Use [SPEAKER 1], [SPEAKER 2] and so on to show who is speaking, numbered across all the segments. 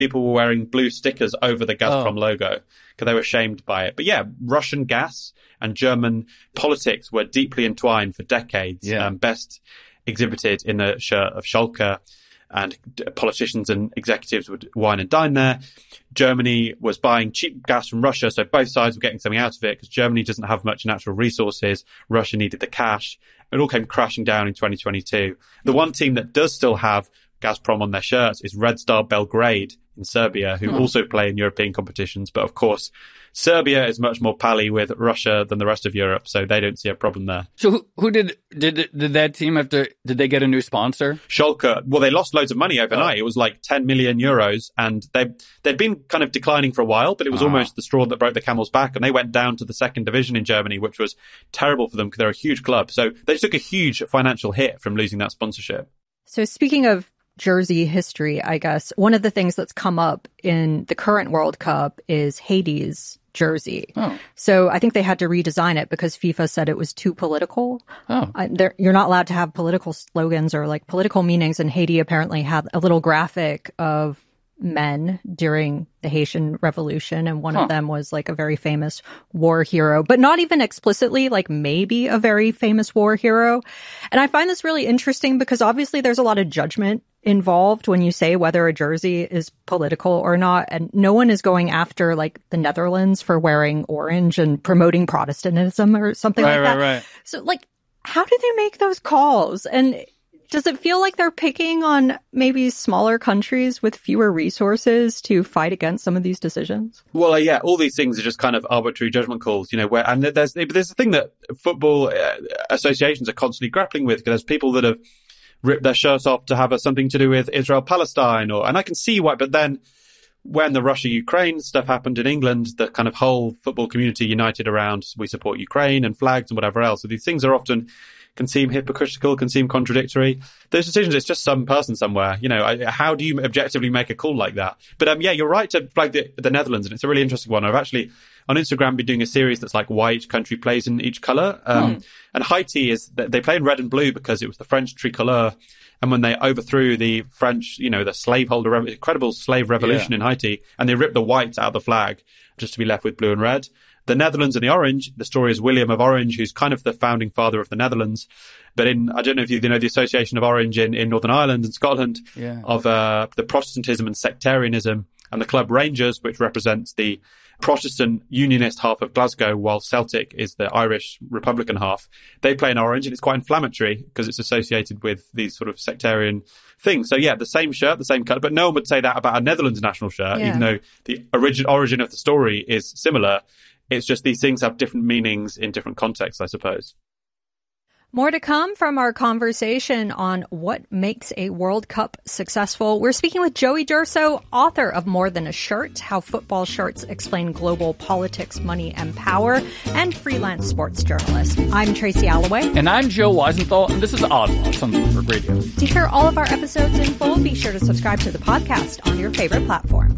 [SPEAKER 1] people were wearing blue stickers over the Gazprom logo because they were shamed by it. But yeah, Russian gas and German politics were deeply entwined for decades. Best exhibited in the shirt of Schalke, and politicians and executives would wine and dine there. Germany was buying cheap gas from Russia, so both sides were getting something out of it because Germany doesn't have much natural resources. Russia needed the cash. It all came crashing down in 2022. The one team that does still have Gazprom on their shirts is Red Star Belgrade in Serbia, who also play in European competitions. But of course, Serbia is much more pally with Russia than the rest of Europe, so they don't see a problem there.
[SPEAKER 2] So who did that team have to, did they get a new sponsor?
[SPEAKER 1] Schalke, well, they lost loads of money overnight. It was like 10 million euros, and they'd been kind of declining for a while, but it was almost the straw that broke the camel's back, and they went down to the second division in Germany, which was terrible for them because they're a huge club. So they took a huge financial hit from losing that sponsorship.
[SPEAKER 3] So speaking of jersey history, I guess, one of the things that's come up in the current World Cup is Haiti's jersey. So I think they had to redesign it because FIFA said it was too political. You're not allowed to have political slogans or like political meanings, and Haiti apparently had a little graphic of men during the Haitian Revolution, and one of them was like a very famous war hero, but not even explicitly, like maybe a very famous war hero. And I find this really interesting because obviously there's a lot of judgment involved when you say whether a jersey is political or not, and no one is going after like the Netherlands for wearing orange and promoting Protestantism or something like that. Right. So like, how do they make those calls? And does it feel like they're picking on maybe smaller countries with fewer resources to fight against some of these decisions?
[SPEAKER 1] Well, yeah, all these things are just kind of arbitrary judgment calls, you know, and there's a thing that football associations are constantly grappling with, because there's people that have ripped their shirts off to have something to do with Israel-Palestine, and I can see why, but then when the Russia-Ukraine stuff happened in England, the kind of whole football community united around, we support Ukraine and flags and whatever else. So these things are often can seem hypocritical, can seem contradictory. Those decisions, it's just some person somewhere. You know, how do you objectively make a call like that? But yeah, you're right to flag the Netherlands, and it's a really interesting one. I've actually, on Instagram, been doing a series that's like why each country plays in each colour. And Haiti they play in red and blue because it was the French tricolore. And when they overthrew the French, you know, the slaveholder, incredible slave revolution in Haiti, and they ripped the white out of the flag just to be left with blue and red. The Netherlands and the orange, the story is William of Orange, who's kind of the founding father of the Netherlands. But I don't know if you know the Association of Orange in Northern Ireland and Scotland, of the Protestantism and sectarianism, and the club Rangers, which represents the Protestant unionist half of Glasgow, while Celtic is the Irish Republican half. They play in orange, and it's quite inflammatory because it's associated with these sort of sectarian things. So yeah, the same shirt, the same colour, but no one would say that about a Netherlands national shirt, even though the origin of the story is similar. It's just these things have different meanings in different contexts, I suppose.
[SPEAKER 3] More to come from our conversation on what makes a World Cup successful. We're speaking with Joey Durso, author of More Than a Shirt, How Football Shirts Explain Global Politics, Money, and Power, and freelance sports journalist. I'm Tracy Alloway.
[SPEAKER 2] And I'm Joe Weisenthal, and this is Odd Lots on Bloomberg Radio.
[SPEAKER 3] To hear all of our episodes in full, be sure to subscribe to the podcast on your favorite platform.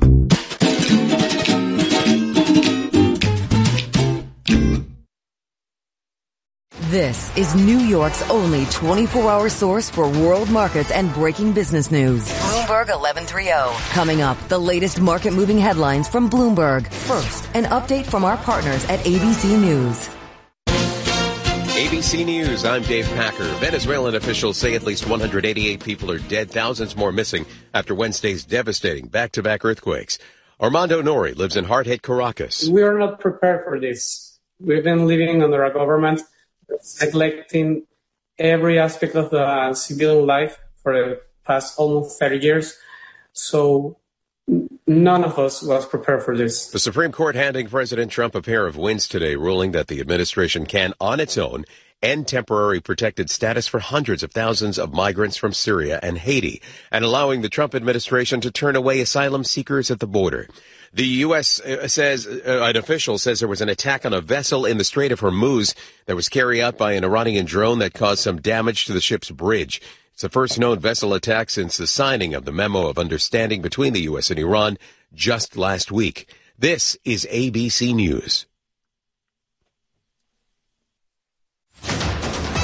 [SPEAKER 4] This is New York's only 24-hour source for world markets and breaking business news. Bloomberg 1130. Coming up, the latest market-moving headlines from Bloomberg. First, an update from our partners at ABC News.
[SPEAKER 5] ABC News, I'm Dave Packer. Venezuelan officials say at least 188 people are dead, thousands more missing after Wednesday's devastating back-to-back earthquakes. Armando Nori lives in hard-hit Caracas.
[SPEAKER 6] We are not prepared for this. We've been living under a government neglecting every aspect of the civilian life for the past almost 30 years. So none of us was prepared for this.
[SPEAKER 5] The Supreme Court handing President Trump a pair of wins today, ruling that the administration can, on its own, end temporary protected status for hundreds of thousands of migrants from Syria and Haiti, and allowing the Trump administration to turn away asylum seekers at the border. The U.S. says, an official says there was an attack on a vessel in the Strait of Hormuz that was carried out by an Iranian drone that caused some damage to the ship's bridge. It's the first known vessel attack since the signing of the memo of understanding between the U.S. and Iran just last week. This is ABC News.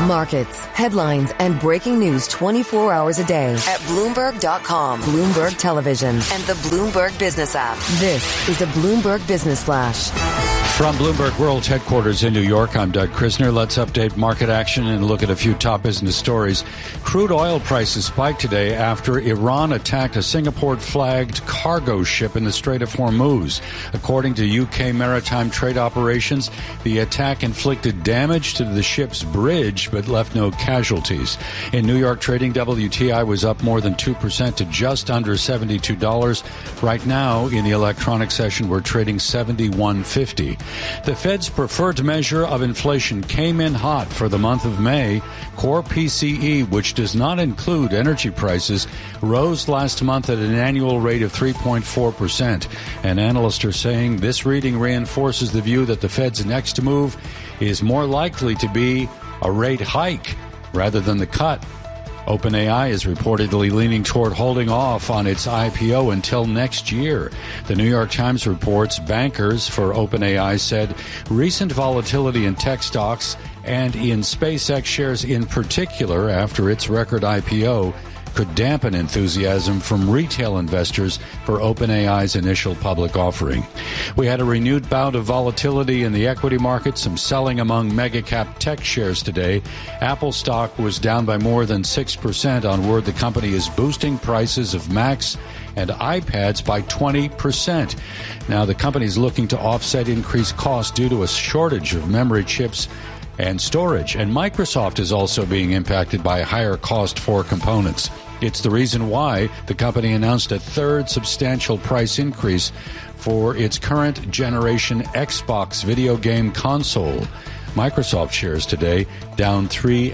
[SPEAKER 4] Markets, headlines, and breaking news 24 hours a day at Bloomberg.com, Bloomberg Television, and the Bloomberg Business app. This is a Bloomberg Business Flash.
[SPEAKER 7] From Bloomberg World Headquarters in New York, I'm Doug Krisner. Let's update market action and look at a few top business stories. Crude oil prices spiked today after Iran attacked a Singapore-flagged cargo ship in the Strait of Hormuz. According to UK Maritime Trade Operations, the attack inflicted damage to the ship's bridge but left no casualties. In New York trading, WTI was up more than 2% to just under $72. Right now, in the electronic session, we're trading $71.50. The Fed's preferred measure of inflation came in hot for the month of May. Core PCE, which does not include energy prices, rose last month at an annual rate of 3.4%. And analysts are saying this reading reinforces the view that the Fed's next move is more likely to be a rate hike rather than the cut. OpenAI is reportedly leaning toward holding off on its IPO until next year. The New York Times reports bankers for OpenAI said recent volatility in tech stocks and in SpaceX shares in particular after its record IPO could dampen enthusiasm from retail investors for OpenAI's initial public offering. We had a renewed bout of volatility in the equity market, some selling among mega-cap tech shares today. Apple stock was down by more than 6% on word the company is boosting prices of Macs and iPads by 20%. Now, the company is looking to offset increased costs due to a shortage of memory chips and storage. And Microsoft is also being impacted by a higher cost for components. It's the reason why the company announced a third substantial price increase for its current generation Xbox video game console. Microsoft shares today down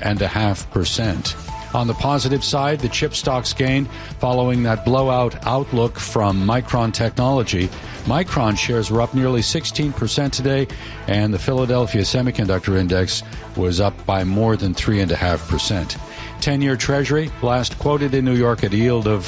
[SPEAKER 7] 3.5%. On the positive side, the chip stocks gained following that blowout outlook from Micron Technology. Micron shares were up nearly 16% today, and the Philadelphia Semiconductor Index was up by more than 3.5%. 10-year Treasury last quoted in New York at a yield of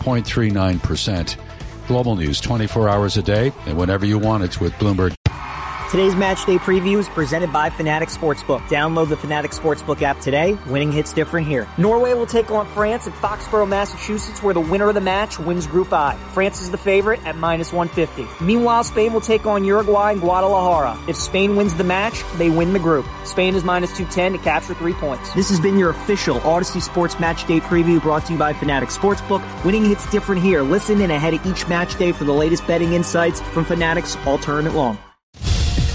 [SPEAKER 7] 4.39%. Global news 24 hours a day, and whenever you want, it's with Bloomberg.
[SPEAKER 8] Today's Matchday Preview is presented by Fanatics Sportsbook. Download the Fanatics Sportsbook app today. Winning hits different here. Norway will take on France at Foxborough, Massachusetts, where the winner of the match wins Group I. France is the favorite at -150. Meanwhile, Spain will take on Uruguay in Guadalajara. If Spain wins the match, they win the group. Spain is -210 to capture 3 points. This has been your official Odyssey Sports Matchday Preview brought to you by Fanatics Sportsbook. Winning hits different here. Listen in ahead of each match day for the latest betting insights from Fanatics all tournament long.